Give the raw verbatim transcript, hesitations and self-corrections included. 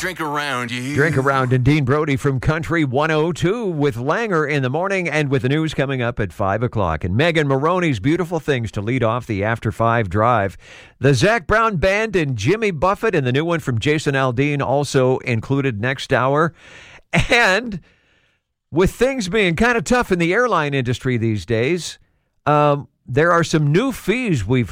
drink around you. Drink Around and Dean Brody from Country one oh two with Langer in the morning and with the news coming up at five o'clock. And Megan Maroney's Beautiful Things to lead off the After five drive. The Zac Brown Band and Jimmy Buffett and the new one from Jason Aldean also included next hour. And with things being kind of tough in the airline industry these days, um, there are some new fees we've